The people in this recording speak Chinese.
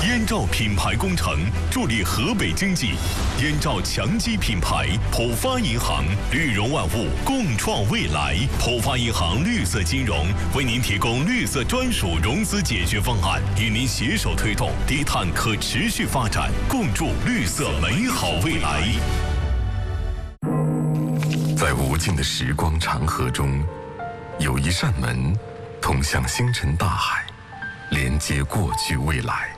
燕赵品牌工程助力河北经济，燕赵强基品牌，浦发银行绿融万物，共创未来。浦发银行绿色金融为您提供绿色专属融资解决方案，与您携手推动低碳可持续发展，共筑绿色美好未来。 在无尽的时光长河中，有一扇门通向星辰大海，连接过去未来。